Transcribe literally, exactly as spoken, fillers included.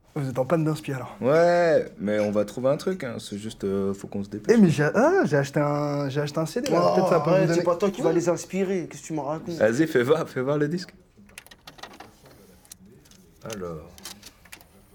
Vous êtes en panne d'inspi alors. Ouais, mais on va trouver un truc, hein. C'est juste, euh, faut qu'on se dépêche. Eh mais j'ai ah, j'ai acheté un j'ai acheté un C D là. Oh, Peut-être ça peut vous arrête, donner. c'est pas toi qui vas les inspirer. Qu'est-ce que tu me racontes? Vas-y, fais voir, fais voir le disque. Alors.